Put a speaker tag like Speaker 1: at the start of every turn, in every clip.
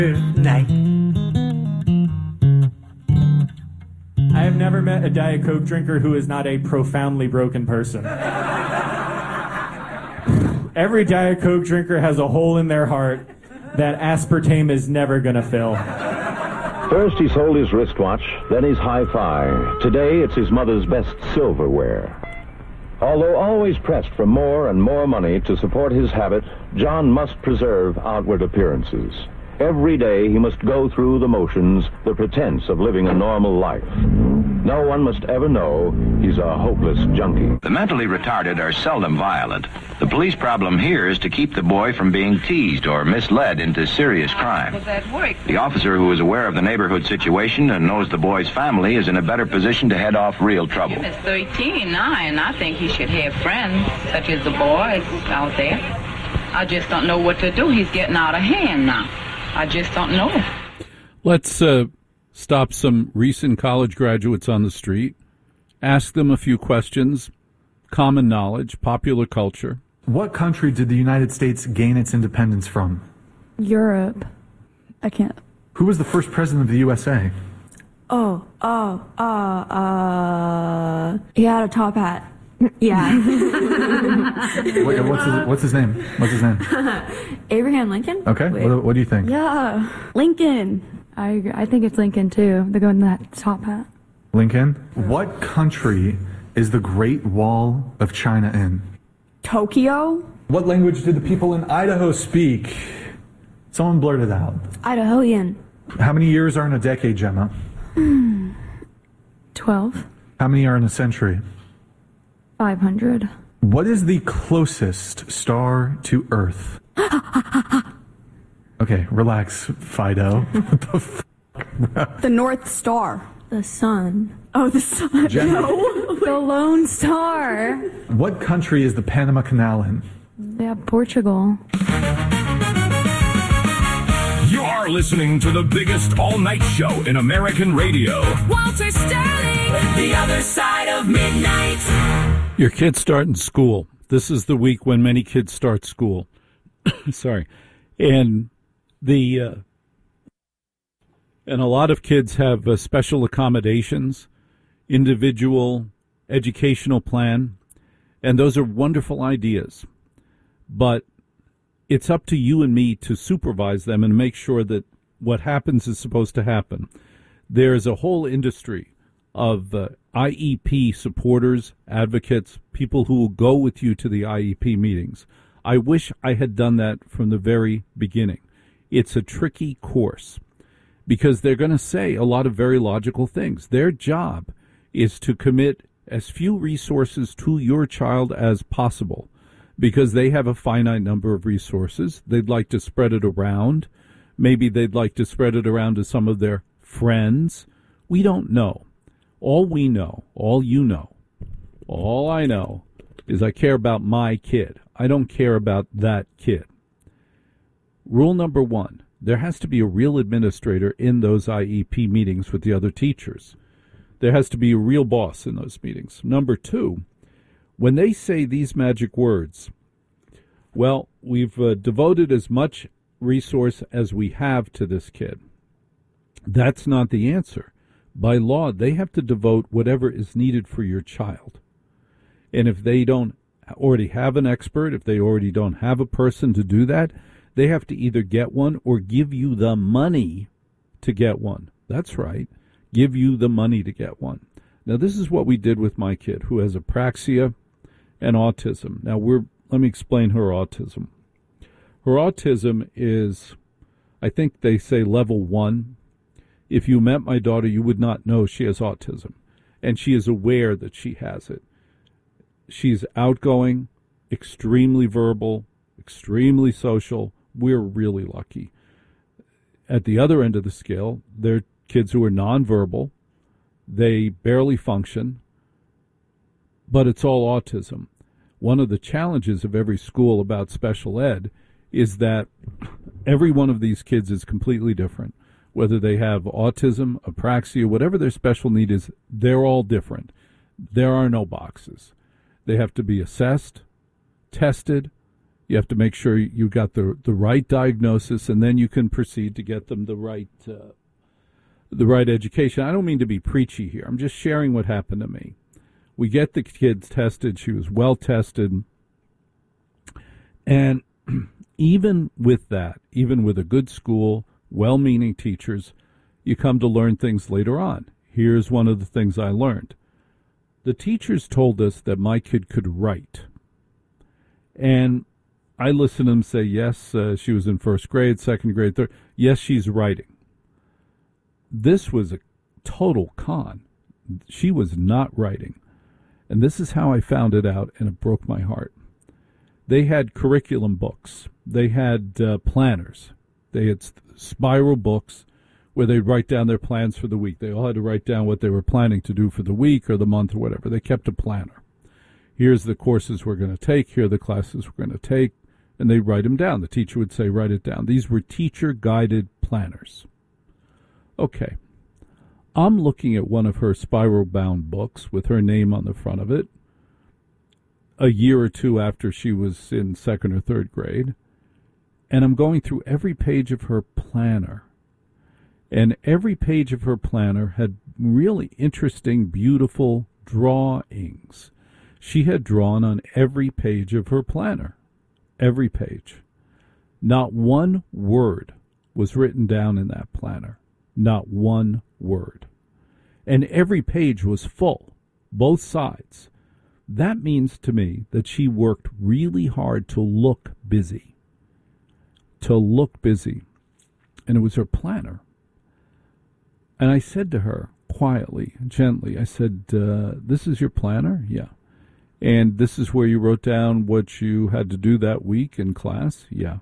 Speaker 1: night. I have never met a Diet Coke drinker who is not a profoundly broken person. Every Diet Coke drinker has a hole in their heart that aspartame is never gonna fill.
Speaker 2: First he sold his wristwatch, then his hi-fi. Today it's his mother's best silverware. Although always pressed for more and more money to support his habit, John must preserve outward appearances. Every day he must go through the motions, the pretense of living a normal life. No one must ever know he's a hopeless junkie.
Speaker 3: The mentally retarded are seldom violent. The police problem here is to keep the boy from being teased or misled into serious crime. The officer who is aware of the neighborhood situation and knows the boy's family is in a better position to head off real trouble.
Speaker 4: He's 13 now, and I think he should have friends, such as the boys out there. I just don't know what to do. He's getting out of hand now. I just don't know.
Speaker 5: Let's stop some recent college graduates on the street, ask them a few questions, common knowledge, popular culture.
Speaker 6: What country did the United States gain its independence from?
Speaker 7: Europe. I can't.
Speaker 6: Who was the first president of the USA?
Speaker 7: He had a top hat. Yeah.
Speaker 6: Wait, what's his name? What's his name?
Speaker 7: Abraham Lincoln?
Speaker 6: Okay, what do you think?
Speaker 7: Yeah, Lincoln. I think it's Lincoln, too. They're going that top hat.
Speaker 6: Lincoln? What country is the Great Wall of China in?
Speaker 7: Tokyo?
Speaker 6: What language did the people in Idaho speak? Someone blurt it out.
Speaker 7: Idahoan.
Speaker 6: How many years are in a decade, Gemma?
Speaker 7: 12.
Speaker 6: How many are in a century?
Speaker 7: 500.
Speaker 6: What is the closest star to Earth? Okay, relax, Fido. What the fuck?
Speaker 7: The North Star. The sun. Oh, the sun.
Speaker 6: Jenna.
Speaker 7: No. The Lone Star.
Speaker 6: What country is the Panama Canal in?
Speaker 7: Yeah, Portugal.
Speaker 8: You're listening to the biggest all-night show in American radio.
Speaker 9: Walter Sterling, The Other Side of Midnight.
Speaker 5: Your kids starting school. This is the week when many kids start school. Sorry. And a lot of kids have special accommodations, individual educational plan, and those are wonderful ideas. But it's up to you and me to supervise them and make sure that what happens is supposed to happen. There's a whole industry of IEP supporters, advocates, people who will go with you to the IEP meetings. I wish I had done that from the very beginning. It's a tricky course because they're going to say a lot of very logical things. Their job is to commit as few resources to your child as possible because they have a finite number of resources. They'd like to spread it around. Maybe they'd like to spread it around to some of their friends. We don't know. All we know, all you know, all I know is I care about my kid. I don't care about that kid. Rule number one, there has to be a real administrator in those IEP meetings with the other teachers. There has to be a real boss in those meetings. Number two, when they say these magic words, well, we've devoted as much resource as we have to this kid. That's not the answer. By law, they have to devote whatever is needed for your child. And if they don't already have an expert, if they already don't have a person to do that, they have to either get one or give you the money to get one. That's right. Give you the money to get one. Now, this is what we did with my kid who has apraxia and autism. Now, let me explain her autism. Her autism is, I think they say level 1. If you met my daughter, you would not know she has autism, and she is aware that she has it. She's outgoing, extremely verbal, extremely social. We're really lucky. At the other end of the scale, there are kids who are nonverbal. They barely function, but it's all autism. One of the challenges of every school about special ed is that every one of these kids is completely different. Whether they have autism, apraxia, whatever their special need is, they're all different. There are no boxes. They have to be assessed, tested, You have to make sure you got the right diagnosis, and then you can proceed to get them the right education. I don't mean to be preachy here. I'm just sharing what happened to me. We get the kids tested. She was well tested. And even with that, even with a good school, well-meaning teachers, you come to learn things later on. Here's one of the things I learned. The teachers told us that my kid could write. And I listened to them say, yes, she was in first grade, second grade, third. Yes, she's writing. This was a total con. She was not writing. And this is how I found it out, and it broke my heart. They had curriculum books. They had planners. They had spiral books where they'd write down their plans for the week. They all had to write down what they were planning to do for the week or the month or whatever. They kept a planner. Here's the courses we're going to take. Here are the classes we're going to take. And they'd write them down. The teacher would say, write it down. These were teacher-guided planners. Okay. I'm looking at one of her spiral-bound books with her name on the front of it a year or two after she was in second or third grade. And I'm going through every page of her planner. And every page of her planner had really interesting, beautiful drawings. She had drawn on every page of her planner. Every page. Not one word was written down in that planner. Not one word. And every page was full, both sides. That means to me that she worked really hard to look busy. To look busy. And it was her planner. And I said to her, quietly, gently, I said, this is your planner? Yeah. And this is where you wrote down what you had to do that week in class? Yeah.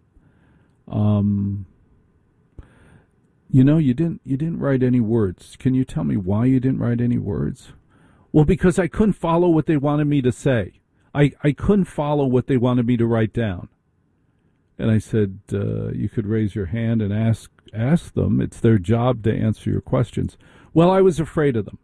Speaker 5: You know, you didn't write any words. Can you tell me why you didn't write any words? Well, because I couldn't follow what they wanted me to say. I couldn't follow what they wanted me to write down. And I said, you could raise your hand and ask them. It's their job to answer your questions. Well, I was afraid of them.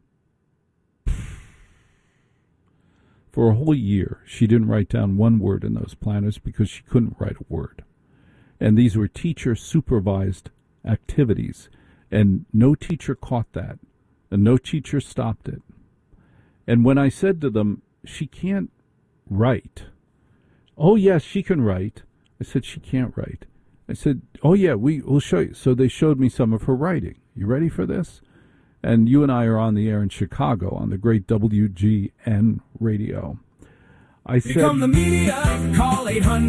Speaker 5: For a whole year, she didn't write down one word in those planners because she couldn't write a word. And these were teacher-supervised activities. And no teacher caught that. And no teacher stopped it. And when I said to them, she can't write. Oh, yes, she can write. I said, she can't write. I said, oh, yeah, we'll show you. So they showed me some of her writing. You ready for this? And you and I are on the air in Chicago on the great WGN radio. I said,
Speaker 9: Become the media. Call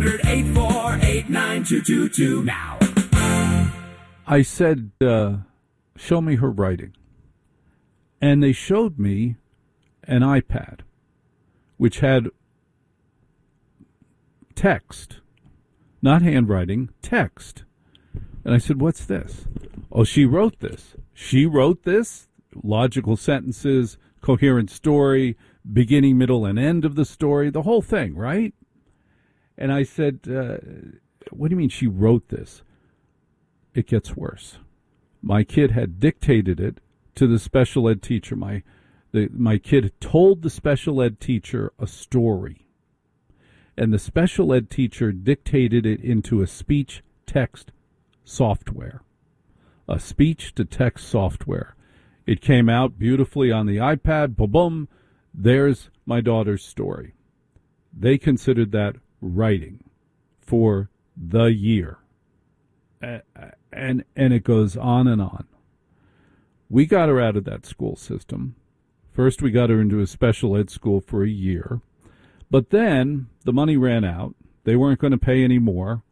Speaker 9: 800-848-9222 now.
Speaker 5: I said, show me her writing. And they showed me an iPad, which had text, not handwriting, text. And I said, what's this? Oh, she wrote this. She wrote this? Logical sentences, coherent story, beginning, middle, and end of the story, the whole thing, right? And I said, what do you mean she wrote this? It gets worse. My kid had dictated it to the special ed teacher. My kid told the special ed teacher a story. And the special ed teacher dictated it into a speech-text software. A speech-to-text software. It came out beautifully on the iPad. Boom, there's my daughter's story. They considered that writing for the year. And it goes on and on. We got her out of that school system. First, we got her into a special ed school for a year. But then the money ran out. They weren't going to pay any more.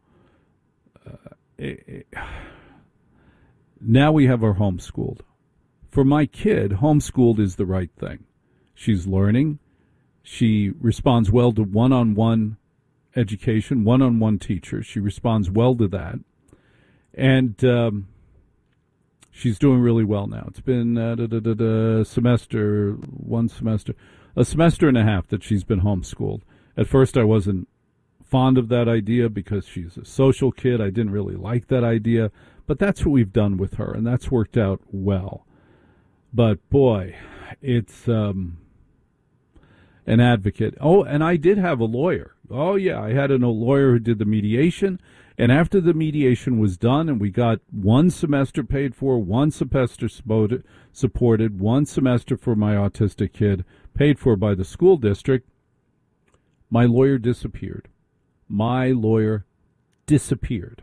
Speaker 5: Now we have her homeschooled. For my kid, homeschooled is the right thing. She's learning. She responds well to one-on-one education, one-on-one teachers. She responds well to that. And she's doing really well now. It's been a semester and a half that she's been homeschooled. At first, I wasn't fond of that idea because she's a social kid. I didn't really like that idea. But that's what we've done with her, and that's worked out well. But, boy, it's an advocate. Oh, and I did have a lawyer. Oh, yeah, I had a lawyer who did the mediation, and after the mediation was done and we got one semester paid for, one semester supported, one semester for my autistic kid paid for by the school district, my lawyer disappeared. My lawyer disappeared.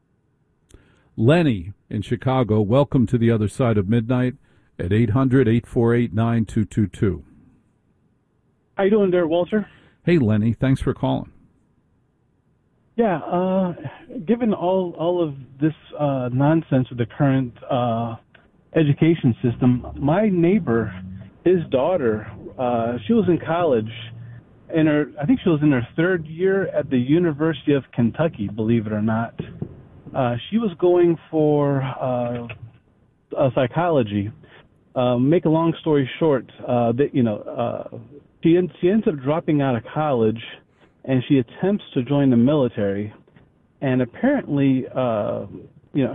Speaker 5: Lenny in Chicago, welcome to the other side of midnight at 800-848-9222.
Speaker 10: How you doing there, Walter?
Speaker 5: Hey, Lenny, thanks for calling.
Speaker 10: Yeah, given all of this nonsense with the current education system, my neighbor, his daughter, she was in college, I think she was in her third year at the University of Kentucky, believe it or not. She was going for psychology. Make a long story short, she ends up dropping out of college, and she attempts to join the military. And apparently, let me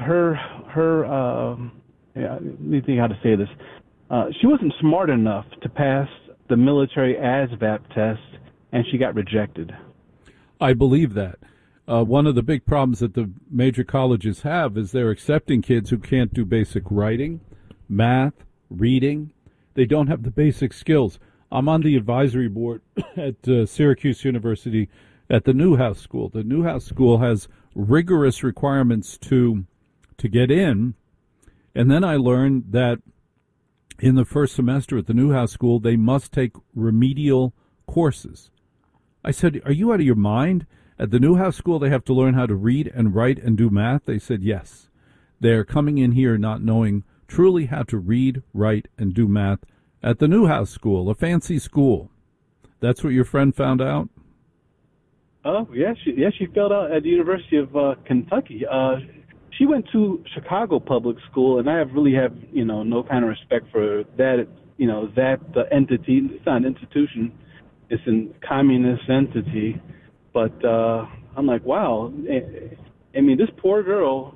Speaker 10: think how to say this. She wasn't smart enough to pass the military ASVAB test, and she got rejected.
Speaker 5: I believe that. One of the big problems that the major colleges have is they're accepting kids who can't do basic writing, math, reading. They don't have the basic skills. I'm on the advisory board at Syracuse University at the Newhouse School. The Newhouse School has rigorous requirements to get in, and then I learned that in the first semester at the Newhouse School, they must take remedial courses. I said, are you out of your mind? At the Newhouse School, they have to learn how to read and write and do math. They said, yes. They're coming in here not knowing truly how to read, write, and do math at the Newhouse School, a fancy school. That's what your friend found out?
Speaker 10: Oh, yeah, she failed out at the University of Kentucky. She went to Chicago Public School, and I really have no kind of respect for that, that entity. It's not an institution. It's a communist entity. But I'm like, wow. I mean, this poor girl,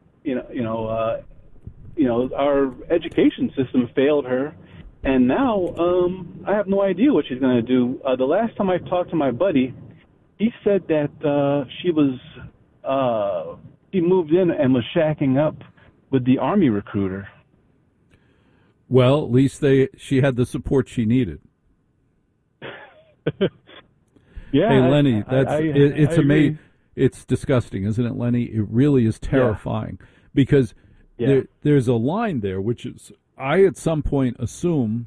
Speaker 10: our education system failed her, and now I have no idea what she's going to do. The last time I talked to my buddy, he said that she moved in and was shacking up with the Army recruiter.
Speaker 5: Well, at least she had the support she needed.
Speaker 10: Yeah,
Speaker 5: hey, Lenny, it's amazing. It's disgusting, isn't it, Lenny? It really is terrifying because there's a line there, which is I at some point assume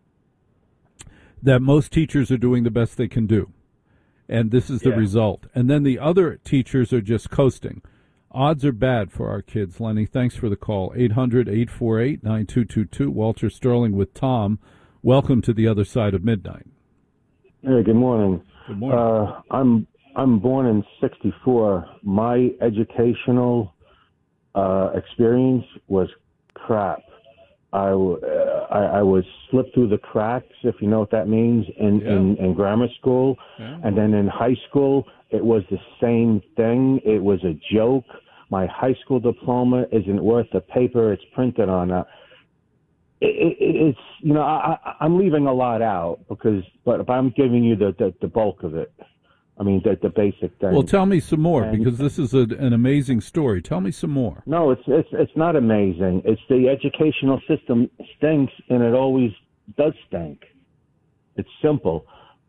Speaker 5: that most teachers are doing the best they can do, and this is the result. And then the other teachers are just coasting. Odds are bad for our kids, Lenny. Thanks for the call. 800-848-9222. Walter Sterling with Tom. Welcome to the other side of midnight.
Speaker 11: Hey, good morning.
Speaker 5: Good morning.
Speaker 11: I'm born in '64. My educational experience was crap. I was slipped through the cracks, if you know what that means, in grammar school. Yeah. And then in high school, it was the same thing. It was a joke. My high school diploma isn't worth the paper it's printed on. It's I'm leaving a lot out but I'm giving you the bulk of it. I mean the basic thing.
Speaker 5: Well, tell me some more because this is an amazing story. Tell me some more.
Speaker 11: No, it's not amazing. It's the educational system stinks, and it always does stink. It's simple.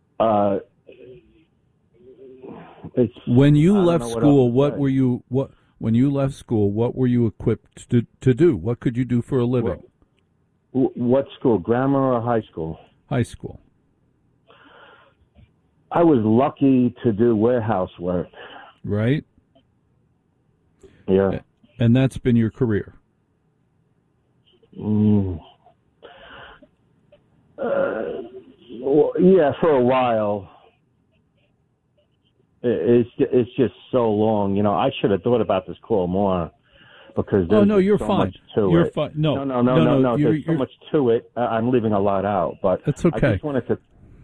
Speaker 5: When you left school, when you left school, what were you equipped to do? What could you do for a living?
Speaker 11: What school, grammar or high school?
Speaker 5: High school.
Speaker 11: I was lucky to do warehouse work.
Speaker 5: Right?
Speaker 11: Yeah.
Speaker 5: And that's been your career?
Speaker 11: Yeah, for a while. It's just so long. I should have thought about this call more. Because
Speaker 5: you're
Speaker 11: so
Speaker 5: fine.
Speaker 11: Much to
Speaker 5: you're
Speaker 11: it.
Speaker 5: fine. No.
Speaker 11: There's so much to it. I'm leaving a lot out, but
Speaker 5: that's okay.
Speaker 11: I just wanted to.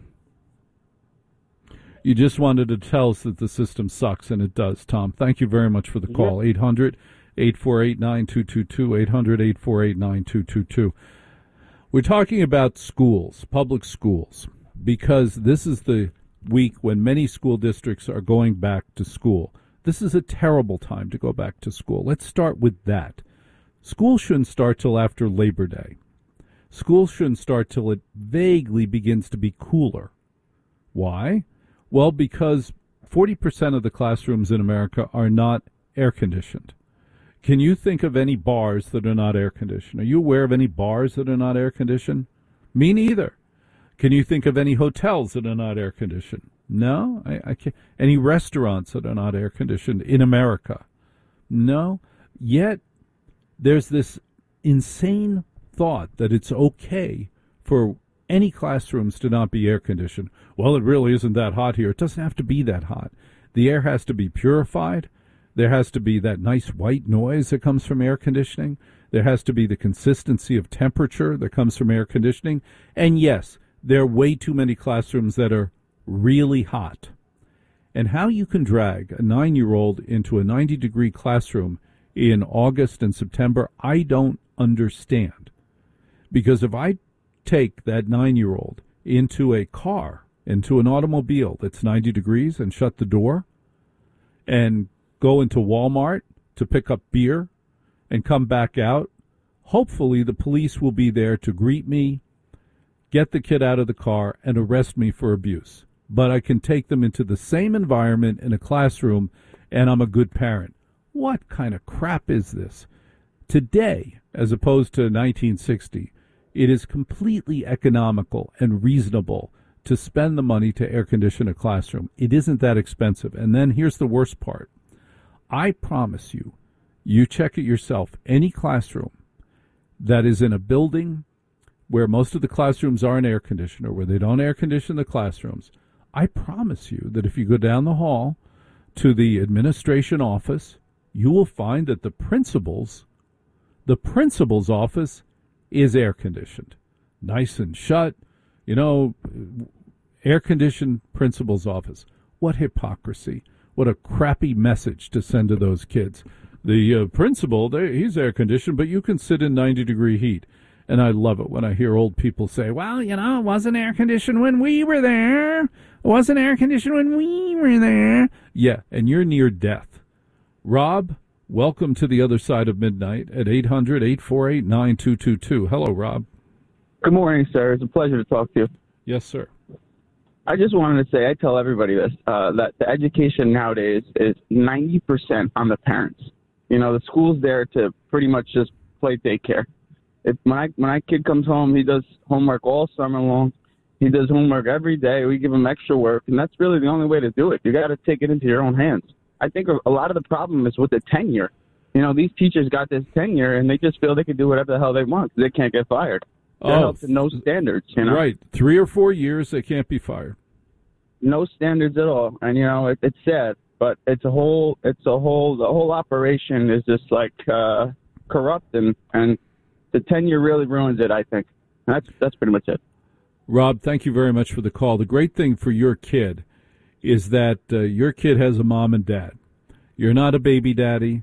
Speaker 5: You just wanted to tell us that the system sucks, and it does, Tom. Thank you very much for the call. 800-848-9222. 800-848-9222. We're talking about schools, public schools, because this is the week when many school districts are going back to school. This is a terrible time to go back to school. Let's start with that. School shouldn't start till after Labor Day. School shouldn't start till it vaguely begins to be cooler. Why? Well, because 40% of the classrooms in America are not air-conditioned. Can you think of any bars that are not air-conditioned? Are you aware of any bars that are not air-conditioned? Me neither. Can you think of any hotels that are not air-conditioned? No, I can't. Any restaurants that are not air-conditioned in America? No. Yet, there's this insane thought that it's okay for any classrooms to not be air-conditioned. Well, it really isn't that hot here. It doesn't have to be that hot. The air has to be purified. There has to be that nice white noise that comes from air conditioning. There has to be the consistency of temperature that comes from air conditioning. And yes, there are way too many classrooms that are really hot. And how you can drag a 9-year-old into a 90-degree classroom in August and September, I don't understand. Because if I take that 9-year-old into a car, into an automobile that's 90 degrees and shut the door, and go into Walmart to pick up beer and come back out, hopefully the police will be there to greet me, get the kid out of the car, and arrest me for abuse. But I can take them into the same environment in a classroom, and I'm a good parent. What kind of crap is this? Today, as opposed to 1960, it is completely economical and reasonable to spend the money to air condition a classroom. It isn't that expensive. And then here's the worst part. I promise you, you check it yourself, any classroom that is in a building where most of the classrooms aren't air conditioned or where they don't air condition the classrooms, I promise you that if you go down the hall to the administration office, you will find that the principal's office is air conditioned, nice and shut, air conditioned principal's office. What hypocrisy. What a crappy message to send to those kids. The principal, he's air-conditioned, but you can sit in 90-degree heat. And I love it when I hear old people say, well, it wasn't air-conditioned when we were there. It wasn't air-conditioned when we were there. Yeah, and you're near death. Rob, welcome to the other side of midnight at 800-848-9222. Hello, Rob.
Speaker 12: Good morning, sir. It's a pleasure to talk to you.
Speaker 5: Yes, sir.
Speaker 12: I just wanted to say, I tell everybody this, that the education nowadays is 90% on the parents. The school's there to pretty much just play daycare. When my kid comes home, he does homework all summer long. He does homework every day. We give him extra work, and that's really the only way to do it. You got to take it into your own hands. I think a lot of the problem is with the tenure. These teachers got this tenure, and they just feel they can do whatever the hell they want because they can't get fired. They're held to no standards,
Speaker 5: Right. 3 or 4 years, they can't be fired.
Speaker 12: No standards at all. And, it's sad, but the whole operation is just like corrupt, and the tenure really ruins it, I think. That's pretty much it.
Speaker 5: Rob, thank you very much for the call. The great thing for your kid is that your kid has a mom and dad. You're not a baby daddy.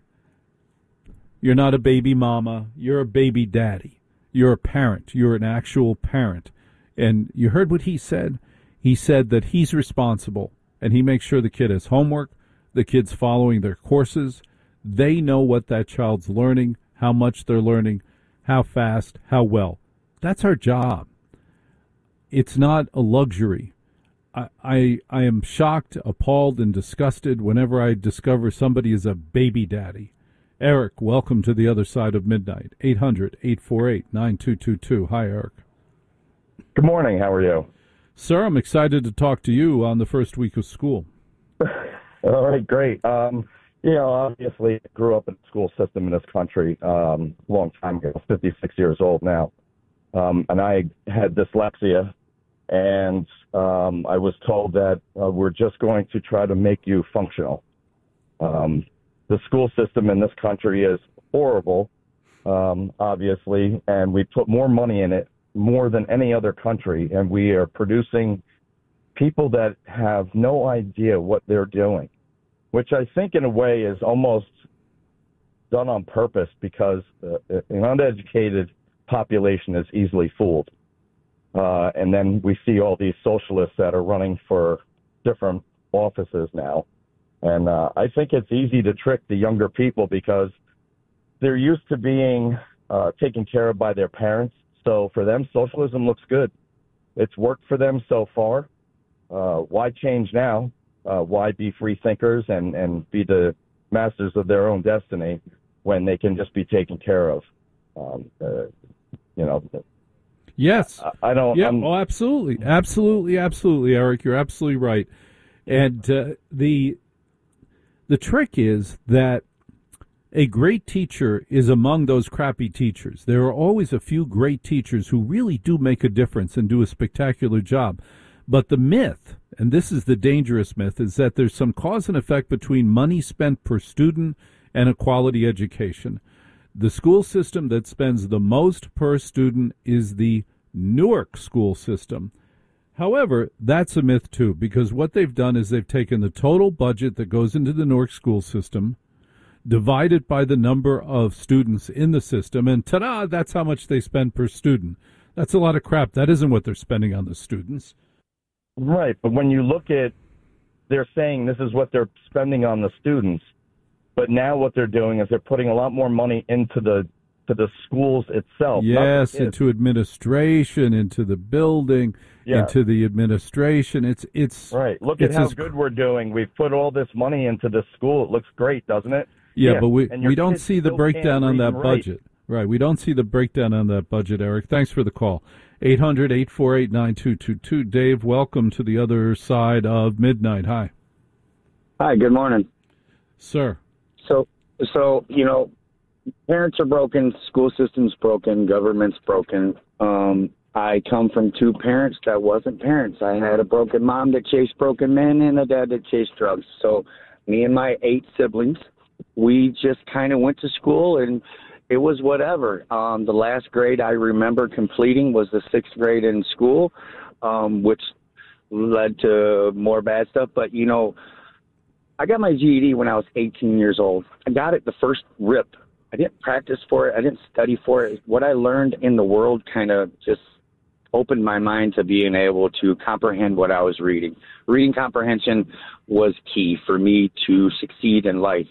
Speaker 5: You're not a baby mama. You're a baby daddy. You're a parent. You're an actual parent. And you heard what he said? He said that he's responsible, and he makes sure the kid has homework, the kid's following their courses. They know what that child's learning, how much they're learning, how fast, how well. That's our job. It's not a luxury. I am shocked, appalled, and disgusted whenever I discover somebody is a baby daddy. Eric, welcome to the other side of midnight. 800-848-9222. Hi, Eric.
Speaker 13: Good morning. How are you?
Speaker 5: Sir, I'm excited to talk to you on the first week of school.
Speaker 13: All right, great. Obviously, I grew up in the school system in this country a long time ago, 56 years old now. And I had dyslexia, and I was told that we're just going to try to make you functional. The school system in this country is horrible, obviously, and we put more money in it, more than any other country, and we are producing people that have no idea what they're doing, which I think in a way is almost done on purpose because an uneducated population is easily fooled. And then we see all these socialists that are running for different offices now. And I think it's easy to trick the younger people because they're used to being taken care of by their parents. So for them, socialism looks good. It's worked for them so far. Why change now? Why be free thinkers and be the masters of their own destiny when they can just be taken care of?
Speaker 5: Yes.
Speaker 13: I don't.
Speaker 5: Yeah. Absolutely, Eric. You're absolutely right. And the trick is that a great teacher is among those crappy teachers. There are always a few great teachers who really do make a difference and do a spectacular job. But the myth, and this is the dangerous myth, is that there's some cause and effect between money spent per student and a quality education. The school system that spends the most per student is the Newark school system. However, that's a myth too, because what they've done is they've taken the total budget that goes into the Newark school system, divided by the number of students in the system, and ta-da, that's how much they spend per student. That's a lot of crap. That isn't what they're spending on the students.
Speaker 13: Right, but when you look at, they're saying this is what they're spending on the students, but now what they're doing is they're putting a lot more money into the schools itself.
Speaker 5: Yes, into administration, into the building, into the administration. It's
Speaker 13: right. Look at how good we're doing. We've put all this money into the school. It looks great, doesn't it?
Speaker 5: Yeah, but we don't see the breakdown on that budget. Right, we don't see the breakdown on that budget, Eric. Thanks for the call. 800-848-9222. Dave, welcome to the other side of midnight. Hi.
Speaker 14: Hi, good morning.
Speaker 5: Sir.
Speaker 14: So parents are broken, school system's broken, government's broken. I come from two parents that wasn't parents. I had a broken mom that chased broken men and a dad that chased drugs. So me and my 8 siblings, we just kind of went to school and it was whatever. The last grade I remember completing was the 6th grade in school, which led to more bad stuff. But, I got my GED when I was 18 years old. I got it the first rip. I didn't practice for it. I didn't study for it. What I learned in the world kind of just opened my mind to being able to comprehend what I was reading. Reading comprehension was key for me to succeed in life.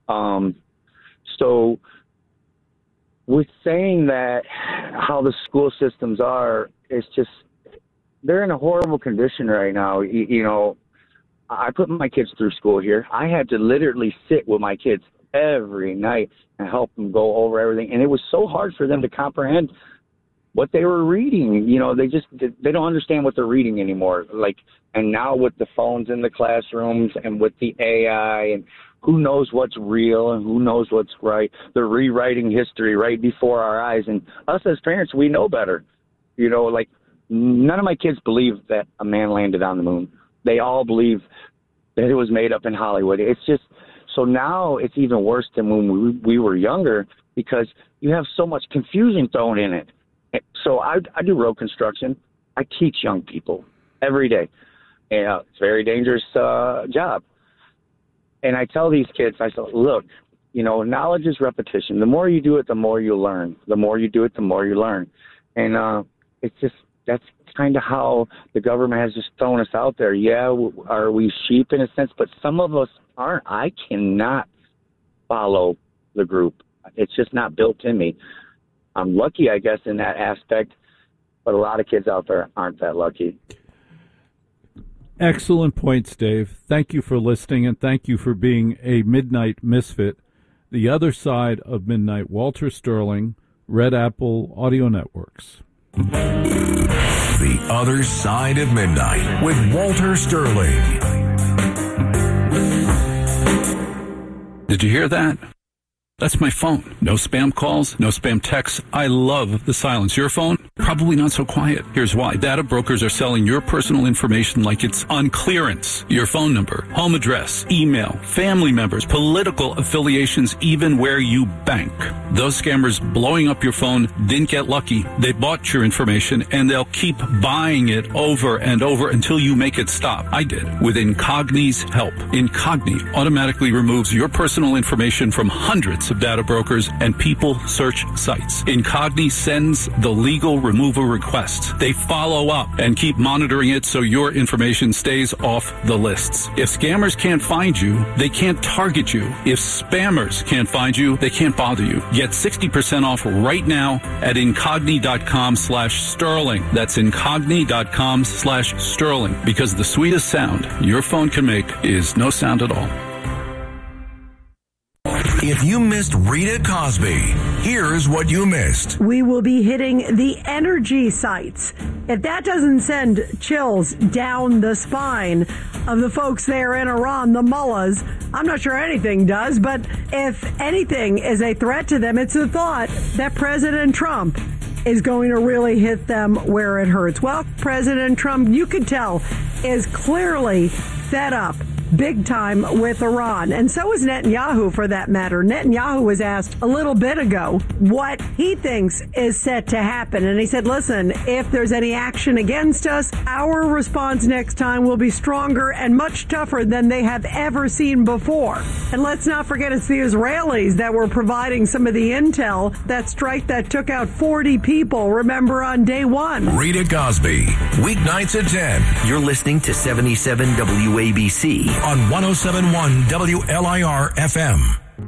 Speaker 14: So with saying that how the school systems are, it's just, they're in a horrible condition right now. I put my kids through school here. I had to literally sit with my kids every night and help them go over everything. And it was so hard for them to comprehend what they were reading. They don't understand what they're reading anymore. And now with the phones in the classrooms and with the AI and who knows what's real and who knows what's right, they're rewriting history right before our eyes. And us as parents, we know better. None of my kids believe that a man landed on the moon. They all believe that it was made up in Hollywood. It's just, so now it's even worse than when we were younger because you have so much confusion thrown in it. So I do road construction. I teach young people every day. And it's a very dangerous job. And I tell these kids, I say, look, knowledge is repetition. The more you do it, the more you learn. The more you do it, the more you learn. And it's just, that's kind of how the government has just thrown us out there. Yeah, are we sheep in a sense? But some of us aren't. I cannot follow the group. It's just not built in me. I'm lucky, I guess, in that aspect, but a lot of kids out there aren't that lucky.
Speaker 5: Excellent points, Dave. Thank you for listening, and thank you for being a Midnight Misfit. The other side of midnight, Walter Sterling, Red Apple Audio Networks.
Speaker 8: The Other Side of Midnight with Walter Sterling.
Speaker 5: Did you hear that? That's my phone. No spam calls, no spam texts. I love the silence. Your phone? Probably not so quiet. Here's why. Data brokers are selling your personal information like it's on clearance. Your phone number, home address, email, family members, political affiliations, even where you bank. Those scammers blowing up your phone didn't get lucky. They bought your information and they'll keep buying it over and over until you make it stop. I did. With Incogni's help. Incogni automatically removes your personal information from hundreds of data brokers and people search sites. Incogni sends the legal removal requests. They follow up and keep monitoring it so your information stays off the lists. If scammers can't find you, they can't target you. If spammers can't find you, they can't bother you. Get 60% off right now at incogni.com/sterling. That's incogni.com/sterling, because the sweetest sound your phone can make is no sound at all.
Speaker 8: If you missed Rita Cosby, here's what you missed.
Speaker 15: We will be hitting the energy sites. If that doesn't send chills down the spine of the folks there in Iran, the mullahs, I'm not sure anything does, but if anything is a threat to them, it's the thought that President Trump is going to really hit them where it hurts. Well, President Trump, you could tell, is clearly fed up big time with Iran. And so is Netanyahu, for that matter. Netanyahu was asked a little bit ago what he thinks is set to happen. And he said, listen, if there's any action against us, our response next time will be stronger and much tougher than they have ever seen before. And let's not forget, it's the Israelis that were providing some of the intel, that strike that took out 40 people, remember, on day one.
Speaker 8: Rita Cosby, weeknights at 10.
Speaker 16: You're listening to 77 WABC.
Speaker 8: On 107.1 WLIR FM.